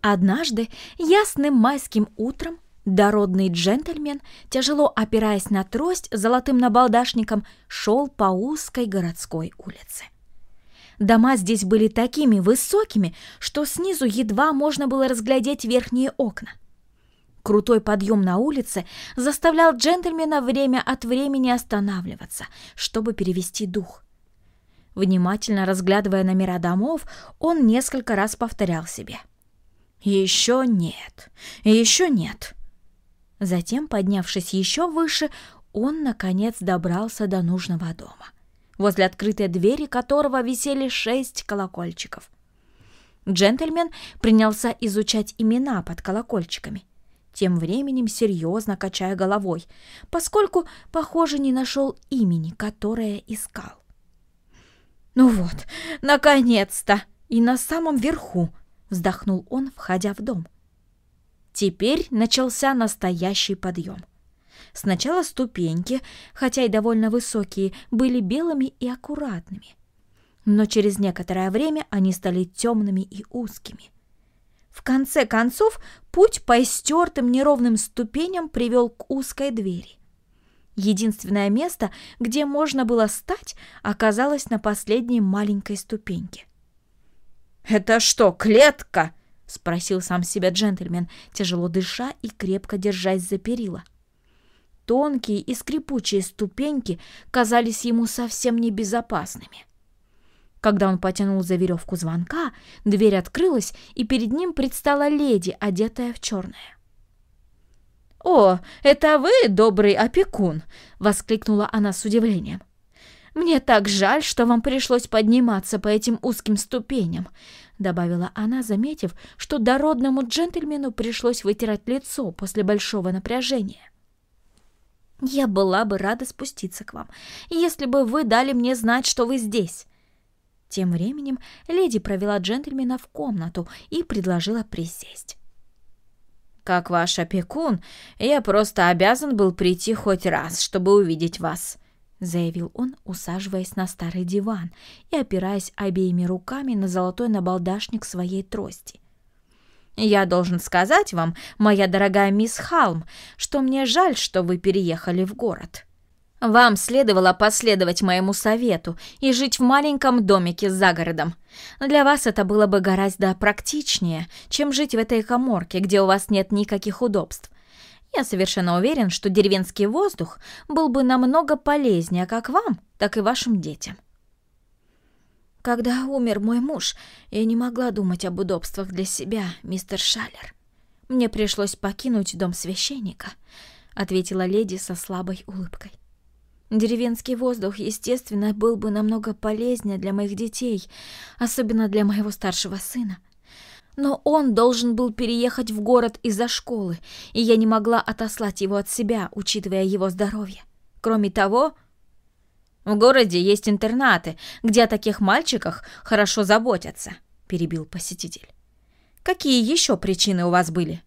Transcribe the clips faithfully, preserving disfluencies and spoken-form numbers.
Однажды, ясным майским утром, дородный джентльмен, тяжело опираясь на трость с золотым набалдашником, шел по узкой городской улице. Дома здесь были такими высокими, что снизу едва можно было разглядеть верхние окна. Крутой подъем на улице заставлял джентльмена время от времени останавливаться, чтобы перевести дух. Внимательно разглядывая номера домов, он несколько раз повторял себе: «Еще нет, еще нет». Затем, поднявшись еще выше, он, наконец, добрался до нужного дома, возле открытой двери которого висели шесть колокольчиков. Джентльмен принялся изучать имена под колокольчиками, тем временем серьезно качая головой, поскольку, похоже, не нашел имени, которое искал. «Ну вот, наконец-то! И на самом верху!» — вздохнул он, входя в дом. Теперь начался настоящий подъем. Сначала ступеньки, хотя и довольно высокие, были белыми и аккуратными, но через некоторое время они стали темными и узкими. В конце концов, путь по истертым неровным ступеням привел к узкой двери. Единственное место, где можно было стать, оказалось на последней маленькой ступеньке. «Это что, клетка?» — спросил сам себя джентльмен, тяжело дыша и крепко держась за перила. Тонкие и скрипучие ступеньки казались ему совсем небезопасными. Когда он потянул за веревку звонка, дверь открылась, и перед ним предстала леди, одетая в черное. «О, это вы, добрый опекун!» — воскликнула она с удивлением. «Мне так жаль, что вам пришлось подниматься по этим узким ступеням», — добавила она, заметив, что дородному джентльмену пришлось вытирать лицо после большого напряжения. «Я была бы рада спуститься к вам, если бы вы дали мне знать, что вы здесь». Тем временем леди провела джентльмена в комнату и предложила присесть. «Как ваш опекун, я просто обязан был прийти хоть раз, чтобы увидеть вас», — заявил он, усаживаясь на старый диван и опираясь обеими руками на золотой набалдашник своей трости. «Я должен сказать вам, моя дорогая мисс Халм, что мне жаль, что вы переехали в город. Вам следовало последовать моему совету и жить в маленьком домике за городом. Для вас это было бы гораздо практичнее, чем жить в этой каморке, где у вас нет никаких удобств. Я совершенно уверен, что деревенский воздух был бы намного полезнее как вам, так и вашим детям». «Когда умер мой муж, я не могла думать об удобствах для себя, мистер Шаллер. Мне пришлось покинуть дом священника», — ответила леди со слабой улыбкой. «Деревенский воздух, естественно, был бы намного полезнее для моих детей, особенно для моего старшего сына. Но он должен был переехать в город из-за школы, и я не могла отослать его от себя, учитывая его здоровье. Кроме того, в городе есть интернаты, где о таких мальчиках хорошо заботятся», — перебил посетитель. «Какие еще причины у вас были?»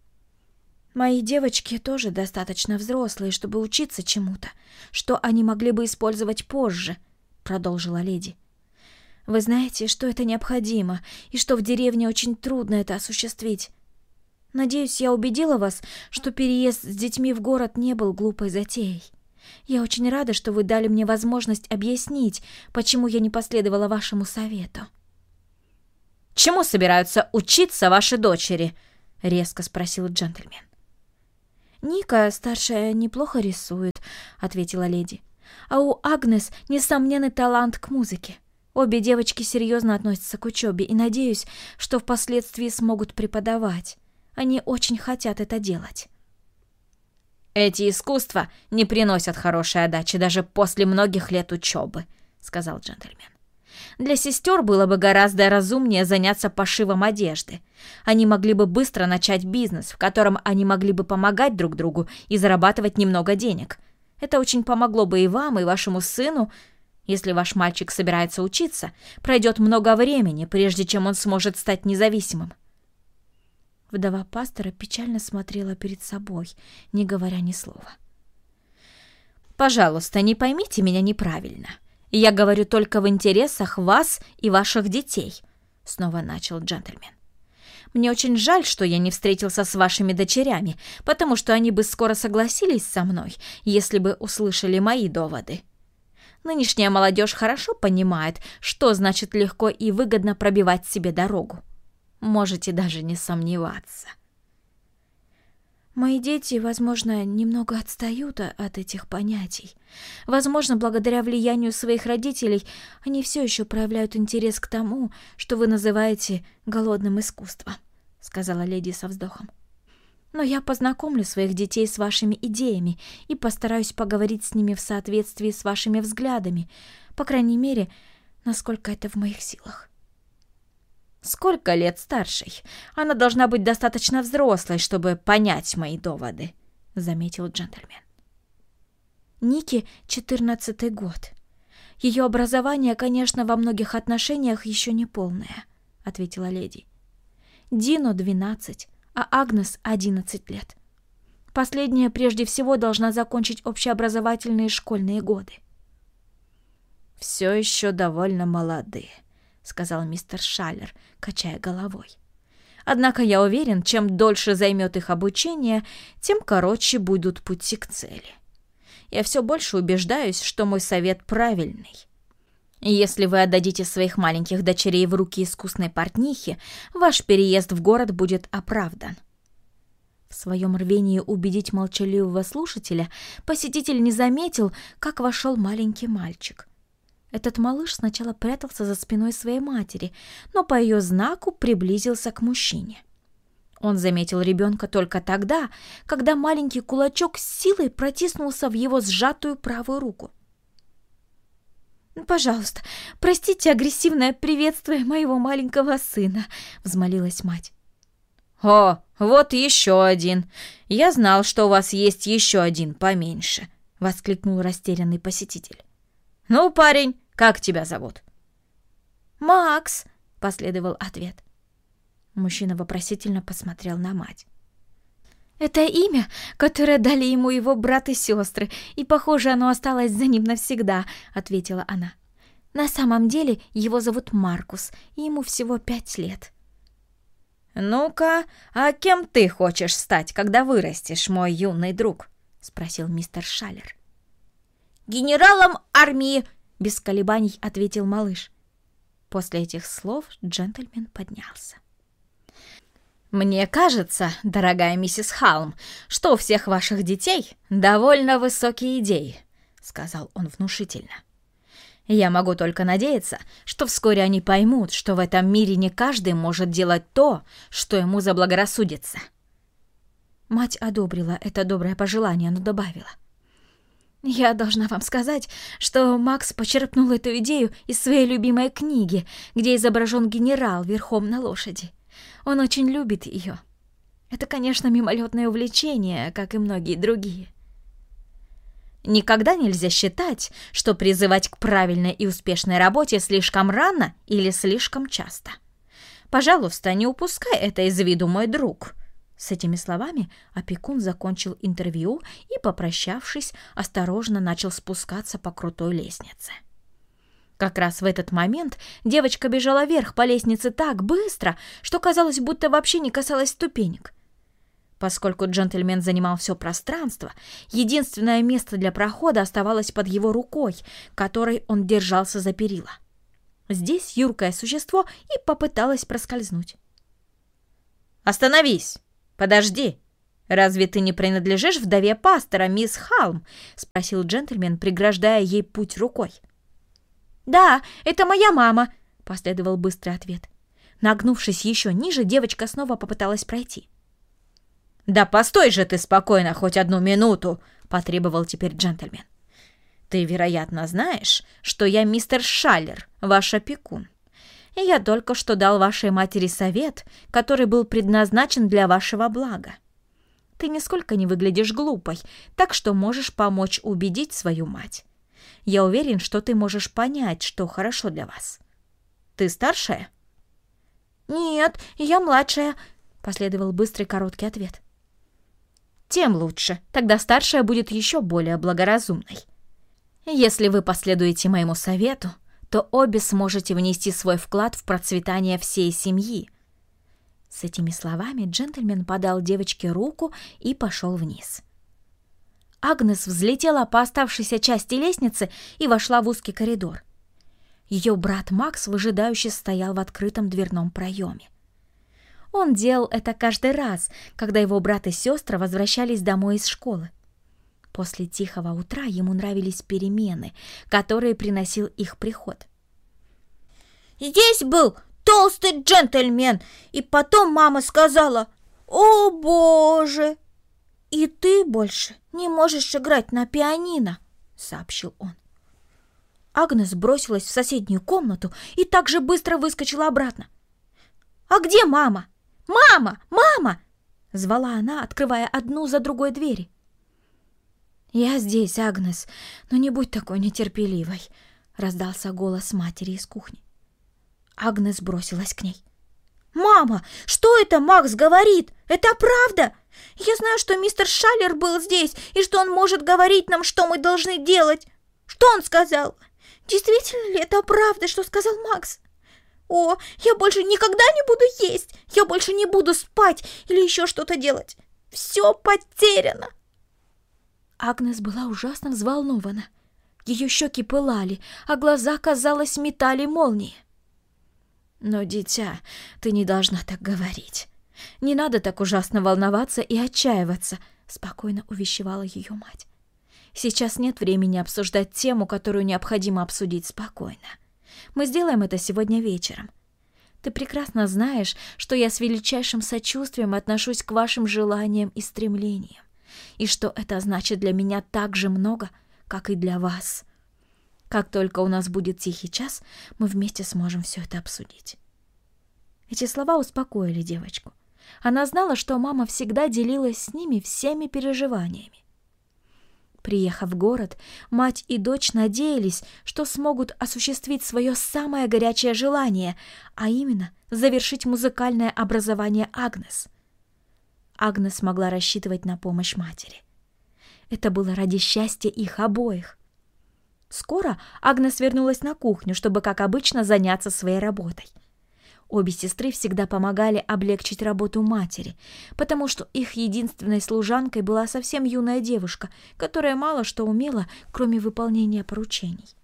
«Мои девочки тоже достаточно взрослые, чтобы учиться чему-то, что они могли бы использовать позже», — продолжила леди. «Вы знаете, что это необходимо, и что в деревне очень трудно это осуществить. Надеюсь, я убедила вас, что переезд с детьми в город не был глупой затеей. Я очень рада, что вы дали мне возможность объяснить, почему я не последовала вашему совету». «Чему собираются учиться ваши дочери?» — резко спросил джентльмен. «Ника, старшая, неплохо рисует», — ответила леди. «А у Агнес несомненный талант к музыке. Обе девочки серьезно относятся к учебе и надеюсь, что впоследствии смогут преподавать. Они очень хотят это делать». «Эти искусства не приносят хорошей отдачи даже после многих лет учебы», — сказал джентльмен. «Для сестер было бы гораздо разумнее заняться пошивом одежды. Они могли бы быстро начать бизнес, в котором они могли бы помогать друг другу и зарабатывать немного денег. Это очень помогло бы и вам, и вашему сыну. Если ваш мальчик собирается учиться, пройдет много времени, прежде чем он сможет стать независимым». Вдова пастора печально смотрела перед собой, не говоря ни слова. «Пожалуйста, не поймите меня неправильно. Я говорю только в интересах вас и ваших детей», — снова начал джентльмен. Мне очень жаль, что я не встретился с вашими дочерями, потому что они бы скоро согласились со мной, если бы услышали мои доводы. Нынешняя молодежь хорошо понимает, что значит легко и выгодно пробивать себе дорогу. Можете даже не сомневаться. Мои дети, возможно, немного отстают от этих понятий. Возможно, благодаря влиянию своих родителей, они все еще проявляют интерес к тому, что вы называете голодным искусством, сказала леди со вздохом. Но я познакомлю своих детей с вашими идеями и постараюсь поговорить с ними в соответствии с вашими взглядами, по крайней мере, насколько это в моих силах. Сколько лет старшей? Она должна быть достаточно взрослой, чтобы понять мои доводы, заметил джентльмен. Нике четырнадцатый год. Ее образование, конечно, во многих отношениях еще не полное, ответила леди. Дину двенадцать, а Агнес одиннадцать лет. Последняя прежде всего должна закончить общеобразовательные школьные годы. Все еще довольно молодые, сказал мистер Шаллер, качая головой. Однако я уверен, чем дольше займет их обучение, тем короче будут пути к цели. Я все больше убеждаюсь, что мой совет правильный. Если вы отдадите своих маленьких дочерей в руки искусной портнихи, ваш переезд в город будет оправдан. В своем рвении убедить молчаливого слушателя посетитель не заметил, как вошел маленький мальчик. Этот малыш сначала прятался за спиной своей матери, но по ее знаку приблизился к мужчине. Он заметил ребенка только тогда, когда маленький кулачок с силой протиснулся в его сжатую правую руку. «Пожалуйста, простите агрессивное приветствие моего маленького сына», — взмолилась мать. «О, вот еще один! Я знал, что у вас есть еще один поменьше», — воскликнул растерянный посетитель. «Ну, парень, как тебя зовут?» «Макс», — последовал ответ. Мужчина вопросительно посмотрел на мать. «Это имя, которое дали ему его брат и сестры, и, похоже, оно осталось за ним навсегда», — ответила она. «На самом деле его зовут Маркус, и ему всего пять лет». «Ну-ка, а кем ты хочешь стать, когда вырастешь, мой юный друг?» — спросил мистер Шаллер. «Генералом армии!» — без колебаний ответил малыш. После этих слов джентльмен поднялся. «Мне кажется, дорогая миссис Халм, что у всех ваших детей довольно высокие идеи», — сказал он внушительно. «Я могу только надеяться, что вскоре они поймут, что в этом мире не каждый может делать то, что ему заблагорассудится». Мать одобрила это доброе пожелание, но добавила: «Я должна вам сказать, что Макс почерпнул эту идею из своей любимой книги, где изображен генерал верхом на лошади. Он очень любит ее. Это, конечно, мимолетное увлечение, как и многие другие». Никогда нельзя считать, что призывать к правильной и успешной работе слишком рано или слишком часто. Пожалуйста, не упускай это из виду, мой друг. С этими словами опекун закончил интервью и, попрощавшись, осторожно начал спускаться по крутой лестнице. Как раз в этот момент девочка бежала вверх по лестнице так быстро, что казалось, будто вообще не касалась ступенек. Поскольку джентльмен занимал все пространство, единственное место для прохода оставалось под его рукой, которой он держался за перила. Здесь юркое существо и попыталось проскользнуть. «Остановись! Подожди! Разве ты не принадлежишь вдове пастора, мисс Халм?» — спросил джентльмен, преграждая ей путь рукой. «Да, это моя мама», — последовал быстрый ответ. Нагнувшись еще ниже, девочка снова попыталась пройти. «Да постой же ты спокойно хоть одну минуту!» — потребовал теперь джентльмен. «Ты, вероятно, знаешь, что я мистер Шаллер, ваш опекун. И я только что дал вашей матери совет, который был предназначен для вашего блага. Ты нисколько не выглядишь глупой, так что можешь помочь убедить свою мать. Я уверен, что ты можешь понять, что хорошо для вас. Ты старшая?» «Нет, я младшая», — последовал быстрый короткий ответ. «Тем лучше, тогда старшая будет еще более благоразумной. Если вы последуете моему совету, то обе сможете внести свой вклад в процветание всей семьи. С этими словами джентльмен подал девочке руку и пошел вниз. Агнес взлетела по оставшейся части лестницы и вошла в узкий коридор. Ее брат Макс выжидающе стоял в открытом дверном проеме. Он делал это каждый раз, когда его брат и сестры возвращались домой из школы. После тихого утра ему нравились перемены, которые приносил их приход. «Здесь был толстый джентльмен, и потом мама сказала: „О, Боже!“ И ты больше не можешь играть на пианино», — сообщил он. Агнес бросилась в соседнюю комнату и так же быстро выскочила обратно. «А где мама? Мама! Мама!» — звала она, открывая одну за другой двери. «Я здесь, Агнес, но не будь такой нетерпеливой», — раздался голос матери из кухни. Агнес бросилась к ней. «Мама, что это Макс говорит? Это правда? Я знаю, что мистер Шаллер был здесь, и что он может говорить нам, что мы должны делать. Что он сказал? Действительно ли это правда, что сказал Макс? О, я больше никогда не буду есть, я больше не буду спать или еще что-то делать. Все потеряно!» Агнес была ужасно взволнована. Ее щеки пылали, а глаза, казалось, метали молнии. «Но, дитя, ты не должна так говорить. Не надо так ужасно волноваться и отчаиваться», — спокойно увещевала ее мать. «Сейчас нет времени обсуждать тему, которую необходимо обсудить спокойно. Мы сделаем это сегодня вечером. Ты прекрасно знаешь, что я с величайшим сочувствием отношусь к вашим желаниям и стремлениям, и что это значит для меня так же много, как и для вас. Как только у нас будет тихий час, мы вместе сможем все это обсудить». Эти слова успокоили девочку. Она знала, что мама всегда делилась с ними всеми переживаниями. Приехав в город, мать и дочь надеялись, что смогут осуществить свое самое горячее желание, а именно завершить музыкальное образование Агнес. Агнес могла рассчитывать на помощь матери. Это было ради счастья их обоих. Скоро Агнес вернулась на кухню, чтобы, как обычно, заняться своей работой. Обе сестры всегда помогали облегчить работу матери, потому что их единственной служанкой была совсем юная девушка, которая мало что умела, кроме выполнения поручений.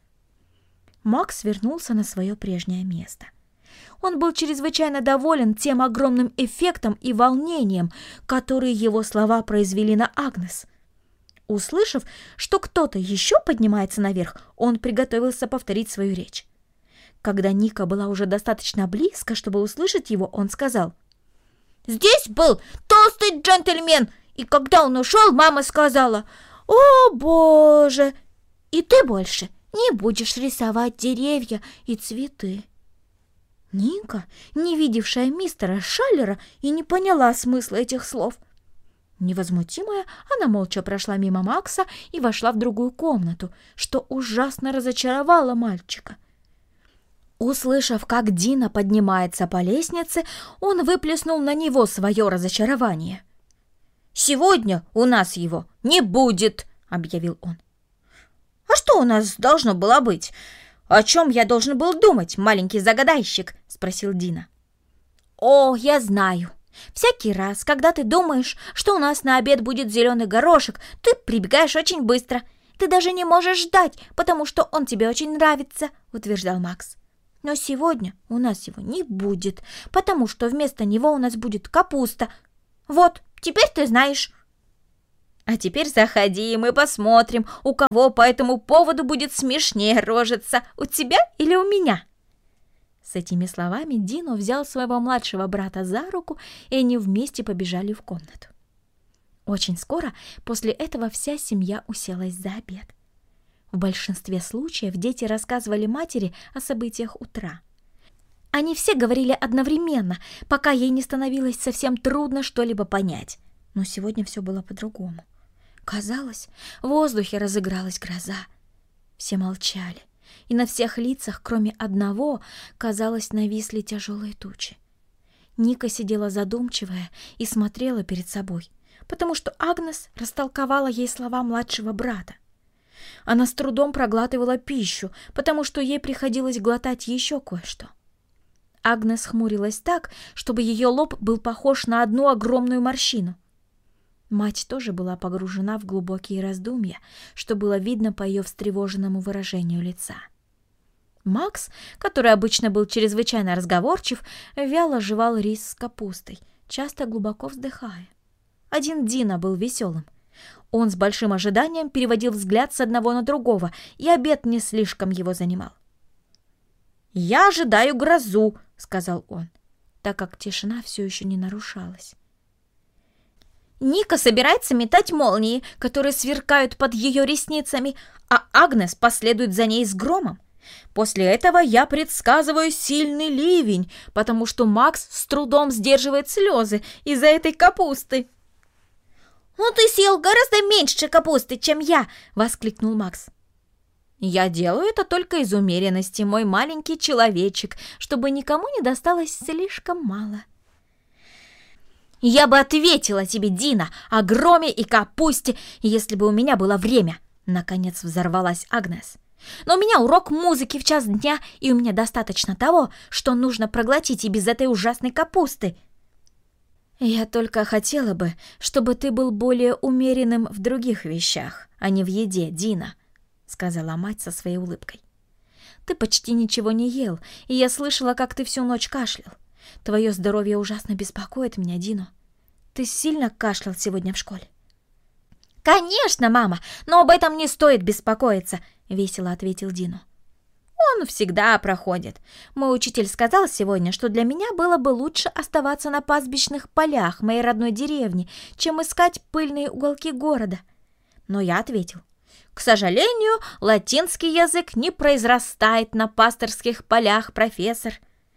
Макс вернулся на свое прежнее место. Он был чрезвычайно доволен тем огромным эффектом и волнением, которые его слова произвели на Агнес. Услышав, что кто-то еще поднимается наверх, он приготовился повторить свою речь. Когда Ника была уже достаточно близко, чтобы услышать его, он сказал: «Здесь был толстый джентльмен, и когда он ушел, мама сказала: „О, Боже!“ И ты больше не будешь рисовать деревья и цветы». Ника, не видевшая мистера Шаллера, и не поняла смысла этих слов. Невозмутимая, она молча прошла мимо Макса и вошла в другую комнату, что ужасно разочаровало мальчика. Услышав, как Дина поднимается по лестнице, он выплеснул на него свое разочарование. «Сегодня у нас его не будет», — объявил он. «А что у нас должно было быть? О чем я должен был думать, маленький загадайщик?» — спросил Дина. «О, я знаю. Всякий раз, когда ты думаешь, что у нас на обед будет зеленый горошек, ты прибегаешь очень быстро. Ты даже не можешь ждать, потому что он тебе очень нравится», — утверждал Макс. «Но сегодня у нас его не будет, потому что вместо него у нас будет капуста. Вот, теперь ты знаешь». «А теперь заходи, и мы посмотрим, у кого по этому поводу будет смешнее рожиться, у тебя или у меня». С этими словами Дино взял своего младшего брата за руку, и они вместе побежали в комнату. Очень скоро после этого вся семья уселась за обед. В большинстве случаев дети рассказывали матери о событиях утра. Они все говорили одновременно, пока ей не становилось совсем трудно что-либо понять. Но сегодня все было по-другому. Казалось, в воздухе разыгралась гроза. Все молчали, и на всех лицах, кроме одного, казалось, нависли тяжелые тучи. Ника сидела задумчивая и смотрела перед собой, потому что Агнес растолковала ей слова младшего брата. Она с трудом проглатывала пищу, потому что ей приходилось глотать еще кое-что. Агнес хмурилась так, чтобы ее лоб был похож на одну огромную морщину. Мать тоже была погружена в глубокие раздумья, что было видно по ее встревоженному выражению лица. Макс, который обычно был чрезвычайно разговорчив, вяло жевал рис с капустой, часто глубоко вздыхая. Один Дина был веселым. Он с большим ожиданием переводил взгляд с одного на другого, и обед не слишком его занимал. «Я ожидаю грозу», — сказал он, так как тишина все еще не нарушалась. Ника собирается метать молнии, которые сверкают под ее ресницами, а Агнес последует за ней с громом. После этого я предсказываю сильный ливень, потому что Макс с трудом сдерживает слезы из-за этой капусты. «Ну ты съел гораздо меньше капусты, чем я!» — воскликнул Макс. «Я делаю это только из умеренности, мой маленький человечек, чтобы никому не досталось слишком мало». «Я бы ответила тебе, Дина, о громе и капусте, если бы у меня было время!» Наконец взорвалась Агнес. «Но у меня урок музыки в час дня, и у меня достаточно того, что нужно проглотить и без этой ужасной капусты». «Я только хотела бы, чтобы ты был более умеренным в других вещах, а не в еде, Дина», — сказала мать со своей улыбкой. «Ты почти ничего не ел, и я слышала, как ты всю ночь кашлял. Твое здоровье ужасно беспокоит меня, Дино. Ты сильно кашлял сегодня в школе?» «Конечно, мама, но об этом не стоит беспокоиться», — весело ответил Дино. «Он всегда проходит. Мой учитель сказал сегодня, что для меня было бы лучше оставаться на пастбищных полях моей родной деревни, чем искать пыльные уголки города». Но я ответил: «К сожалению, латинский язык не произрастает на пасторских полях, профессор».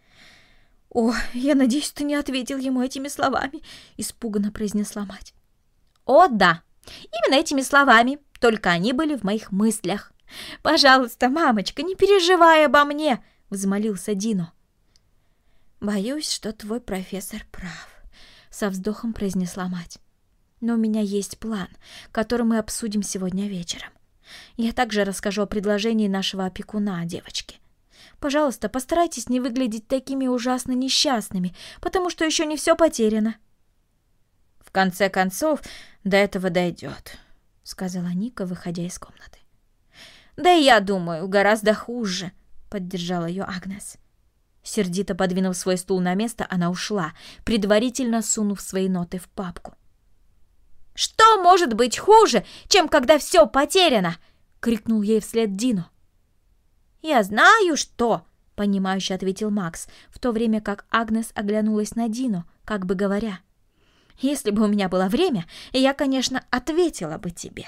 «О, я надеюсь, ты не ответил ему этими словами», — испуганно произнесла мать. «О, да, именно этими словами, только они были в моих мыслях». «Пожалуйста, мамочка, не переживай обо мне», — взмолился Дино. «Боюсь, что твой профессор прав», — со вздохом произнесла мать. «Но у меня есть план, который мы обсудим сегодня вечером. Я также расскажу о предложении нашего опекуна девочке. Пожалуйста, постарайтесь не выглядеть такими ужасно несчастными, потому что еще не все потеряно». «В конце концов, до этого дойдет», — сказала Ника, выходя из комнаты. «Да и я думаю, гораздо хуже», — поддержала ее Агнес. Сердито подвинув свой стул на место, она ушла, предварительно сунув свои ноты в папку. «Что может быть хуже, чем когда все потеряно?» — крикнул ей вслед Дино. «Я знаю, что», — понимающе ответил Макс, в то время как Агнес оглянулась на Дино, как бы говоря: «Если бы у меня было время, я, конечно, ответила бы тебе».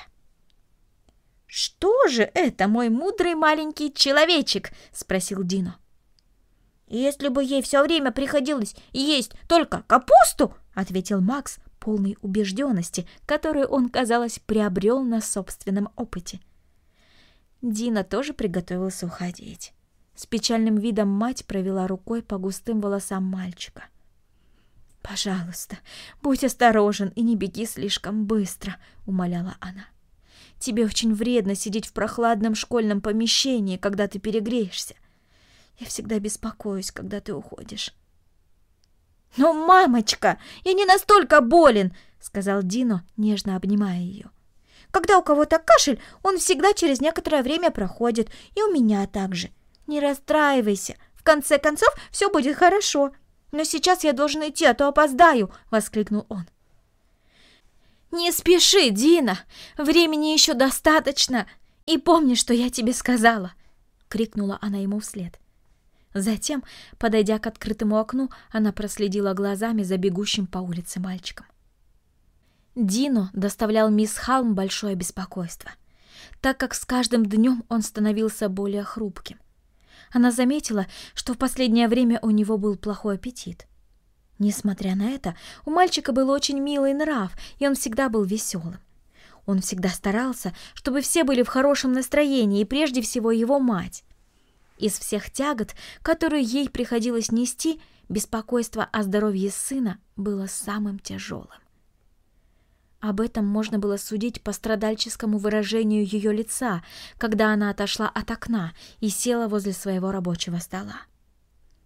«Что же это, мой мудрый маленький человечек?» — спросил Дино. «Если бы ей все время приходилось есть только капусту», — ответил Макс, полный убежденности, которую он, казалось, приобрел на собственном опыте. Дина тоже приготовился уходить. С печальным видом мать провела рукой по густым волосам мальчика. «Пожалуйста, будь осторожен и не беги слишком быстро», — умоляла она. «Тебе очень вредно сидеть в прохладном школьном помещении, когда ты перегреешься. Я всегда беспокоюсь, когда ты уходишь». «Но, мамочка, я не настолько болен», — сказал Дино, нежно обнимая ее. «Когда у кого-то кашель, он всегда через некоторое время проходит, и у меня также. Не расстраивайся, в конце концов все будет хорошо. Но сейчас я должен идти, а то опоздаю», — воскликнул он. «Не спеши, Дина, времени еще достаточно, и помни, что я тебе сказала», — крикнула она ему вслед. Затем, подойдя к открытому окну, она проследила глазами за бегущим по улице мальчиком. Дино доставлял мисс Халм большое беспокойство, так как с каждым днем он становился более хрупким. Она заметила, что в последнее время у него был плохой аппетит. Несмотря на это, у мальчика был очень милый нрав, и он всегда был веселым. Он всегда старался, чтобы все были в хорошем настроении, и прежде всего его мать. Из всех тягот, которые ей приходилось нести, беспокойство о здоровье сына было самым тяжелым. Об этом можно было судить по страдальческому выражению ее лица, когда она отошла от окна и села возле своего рабочего стола.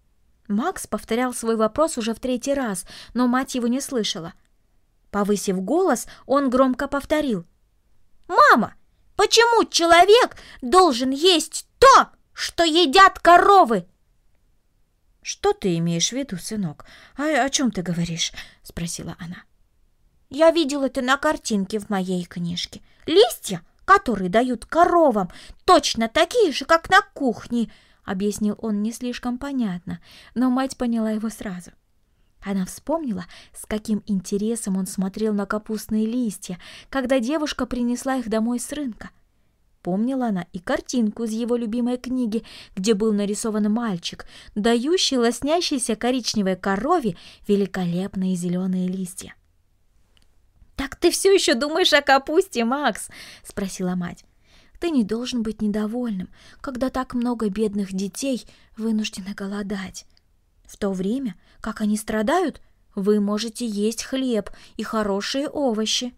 Макс повторял свой вопрос уже в третий раз, но мать его не слышала. Повысив голос, он громко повторил: «Мама, почему человек должен есть то, что едят коровы?» «Что ты имеешь в виду, сынок? А о чем ты говоришь?» — спросила она. «Я видел это на картинке в моей книжке. Листья, которые дают коровам, точно такие же, как на кухне», — объяснил он не слишком понятно, но мать поняла его сразу. Она вспомнила, с каким интересом он смотрел на капустные листья, когда девушка принесла их домой с рынка. Помнила она и картинку из его любимой книги, где был нарисован мальчик, дающий лоснящейся коричневой корове великолепные зеленые листья. «Так ты все еще думаешь о капусте, Макс?» — спросила мать. «Ты не должен быть недовольным, когда так много бедных детей вынуждены голодать. В то время, как они страдают, вы можете есть хлеб и хорошие овощи».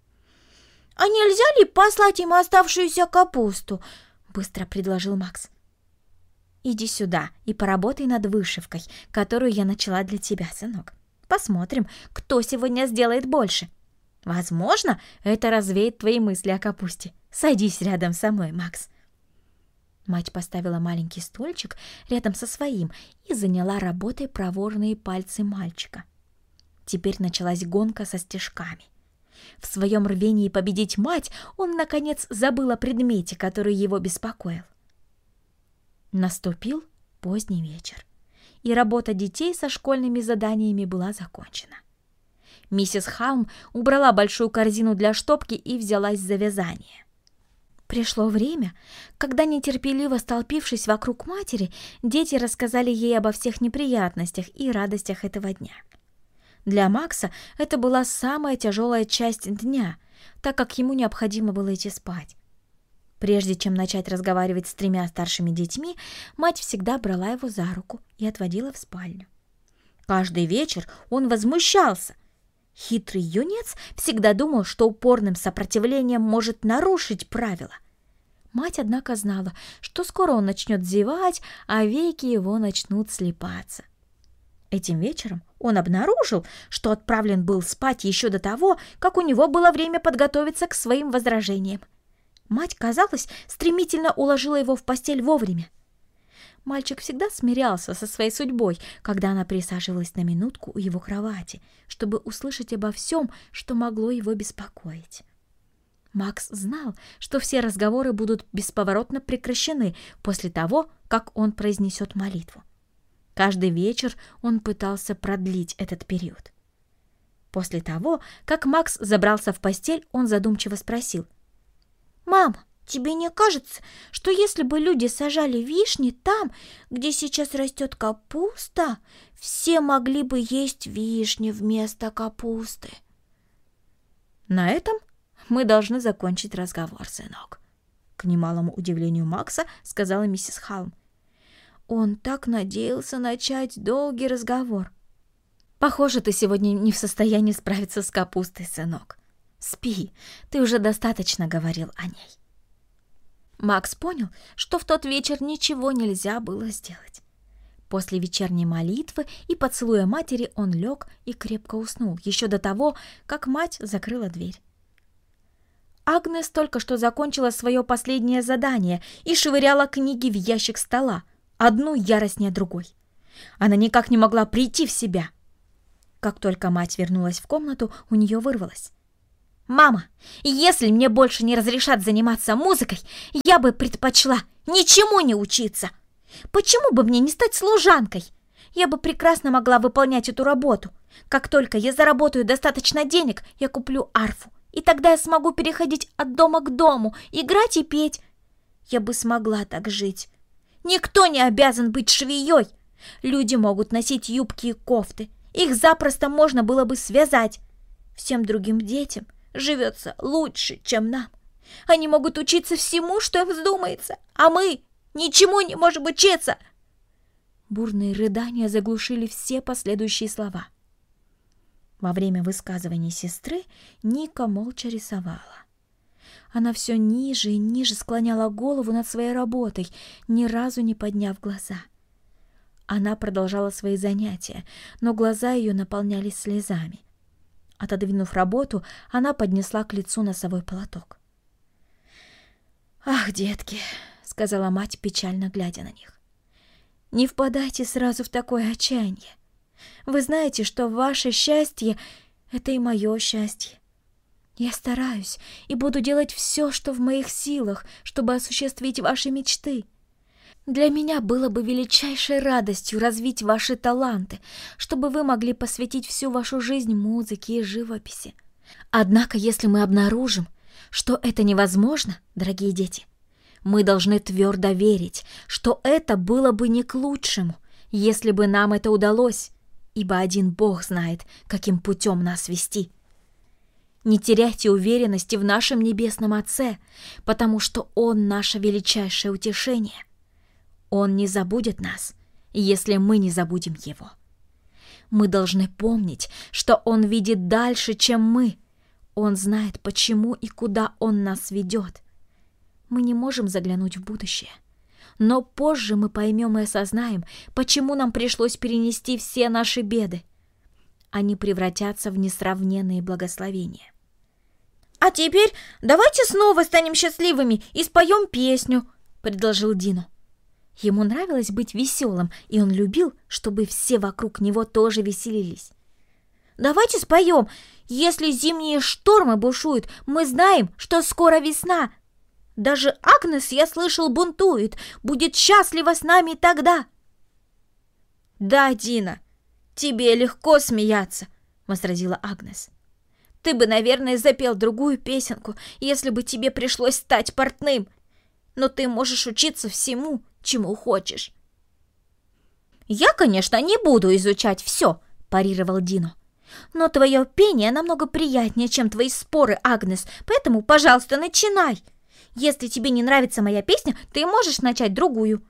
«А нельзя ли послать им оставшуюся капусту?» — быстро предложил Макс. «Иди сюда и поработай над вышивкой, которую я начала для тебя, сынок. Посмотрим, кто сегодня сделает больше. Возможно, это развеет твои мысли о капусте. Садись рядом со мной, Макс». Мать поставила маленький стульчик рядом со своим и заняла работой проворные пальцы мальчика. Теперь началась гонка со стежками. В своем рвении победить мать он, наконец, забыл о предмете, который его беспокоил. Наступил поздний вечер, и работа детей со школьными заданиями была закончена. Миссис Халм убрала большую корзину для штопки и взялась за вязание. Пришло время, когда, нетерпеливо столпившись вокруг матери, дети рассказали ей обо всех неприятностях и радостях этого дня. Для Макса это была самая тяжелая часть дня, так как ему необходимо было идти спать. Прежде чем начать разговаривать с тремя старшими детьми, мать всегда брала его за руку и отводила в спальню. Каждый вечер он возмущался. Хитрый юнец всегда думал, что упорным сопротивлением может нарушить правила. Мать, однако, знала, что скоро он начнет зевать, а веки его начнут слипаться. Этим вечером он обнаружил, что отправлен был спать еще до того, как у него было время подготовиться к своим возражениям. Мать, казалось, стремительно уложила его в постель вовремя. Мальчик всегда смирялся со своей судьбой, когда она присаживалась на минутку у его кровати, чтобы услышать обо всем, что могло его беспокоить. Макс знал, что все разговоры будут бесповоротно прекращены после того, как он произнесет молитву. Каждый вечер он пытался продлить этот период. После того, как Макс забрался в постель, он задумчиво спросил: «Мам, тебе не кажется, что если бы люди сажали вишни там, где сейчас растет капуста, все могли бы есть вишни вместо капусты?» «На этом мы должны закончить разговор, сынок», — к немалому удивлению Макса сказала миссис Халм. Он так надеялся начать долгий разговор. «Похоже, ты сегодня не в состоянии справиться с капустой, сынок. Спи, ты уже достаточно говорил о ней». Макс понял, что в тот вечер ничего нельзя было сделать. После вечерней молитвы и поцелуя матери он лег и крепко уснул, еще до того, как мать закрыла дверь. Агнес только что закончила свое последнее задание и швыряла книги в ящик стола, одну яростнее другой. Она никак не могла прийти в себя. Как только мать вернулась в комнату, у нее вырвалось: «Мама, если мне больше не разрешат заниматься музыкой, я бы предпочла ничему не учиться. Почему бы мне не стать служанкой? Я бы прекрасно могла выполнять эту работу. Как только я заработаю достаточно денег, я куплю арфу, и тогда я смогу переходить от дома к дому, играть и петь. Я бы смогла так жить. Никто не обязан быть швеей. Люди могут носить юбки и кофты. Их запросто можно было бы связать. Всем другим детям живется лучше, чем нам. Они могут учиться всему, что им вздумается, а мы ничему не можем учиться». Бурные рыдания заглушили все последующие слова. Во время высказываний сестры Ника молча рисовала. Она все ниже и ниже склоняла голову над своей работой, ни разу не подняв глаза. Она продолжала свои занятия, но глаза ее наполнялись слезами. Отодвинув работу, она поднесла к лицу носовой платок. «Ах, детки!» — сказала мать, печально глядя на них. «Не впадайте сразу в такое отчаяние. Вы знаете, что ваше счастье — это и мое счастье. Я стараюсь и буду делать все, что в моих силах, чтобы осуществить ваши мечты. Для меня было бы величайшей радостью развить ваши таланты, чтобы вы могли посвятить всю вашу жизнь музыке и живописи. Однако, если мы обнаружим, что это невозможно, дорогие дети, мы должны твердо верить, что это было бы не к лучшему, если бы нам это удалось, ибо один Бог знает, каким путем нас вести. Не теряйте уверенности в нашем Небесном Отце, потому что Он наше величайшее утешение. Он не забудет нас, если мы не забудем Его. Мы должны помнить, что Он видит дальше, чем мы. Он знает, почему и куда Он нас ведет. Мы не можем заглянуть в будущее, но позже мы поймем и осознаем, почему нам пришлось перенести все наши беды. Они превратятся в несравненные благословения. «А теперь давайте снова станем счастливыми и споем песню», — предложил Дино. Ему нравилось быть веселым, и он любил, чтобы все вокруг него тоже веселились. «Давайте споем. Если зимние штормы бушуют, мы знаем, что скоро весна. Даже Агнес, я слышал, бунтует, будет счастлива с нами тогда». «Да, Дина, тебе легко смеяться», — возразила Агнес. «Ты бы, наверное, запел другую песенку, если бы тебе пришлось стать портным. Но ты можешь учиться всему, чему хочешь». «Я, конечно, не буду изучать все», — парировал Дино. «Но твое пение намного приятнее, чем твои споры, Агнес, поэтому, пожалуйста, начинай. Если тебе не нравится моя песня, ты можешь начать другую».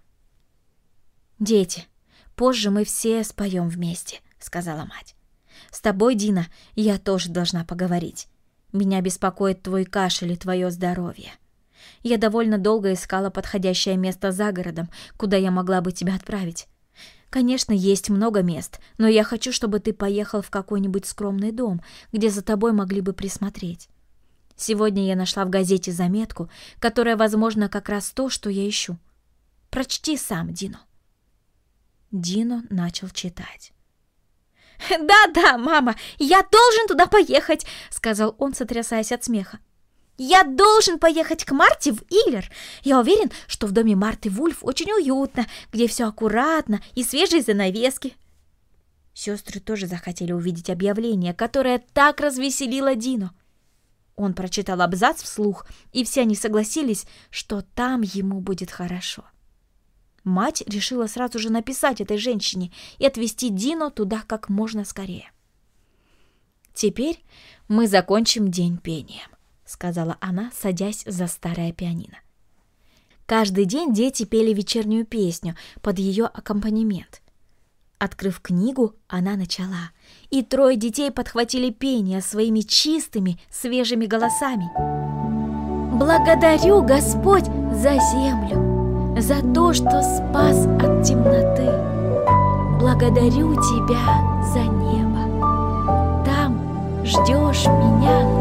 «Дети, позже мы все споем вместе», — сказала мать. «С тобой, Дина, я тоже должна поговорить. Меня беспокоит твой кашель и твое здоровье. Я довольно долго искала подходящее место за городом, куда я могла бы тебя отправить. Конечно, есть много мест, но я хочу, чтобы ты поехал в какой-нибудь скромный дом, где за тобой могли бы присмотреть. Сегодня я нашла в газете заметку, которая, возможно, как раз то, что я ищу. Прочти сам, Дино». Дино начал читать. «Да-да, мама, я должен туда поехать», — сказал он, сотрясаясь от смеха. «Я должен поехать к Марте в Иллер. Я уверен, что в доме Марты Вульф очень уютно, где все аккуратно и свежие занавески». Сестры тоже захотели увидеть объявление, которое так развеселило Дино. Он прочитал абзац вслух, и все они согласились, что там ему будет хорошо. Мать решила сразу же написать этой женщине и отвезти Дино туда как можно скорее. «Теперь мы закончим день пением», — сказала она, садясь за старое пианино. Каждый день дети пели вечернюю песню под ее аккомпанемент. Открыв книгу, она начала, и трое детей подхватили пение своими чистыми, свежими голосами. «Благодарю, Господь, за землю, за то, что спас от темноты. Благодарю Тебя за небо. Там ждешь меня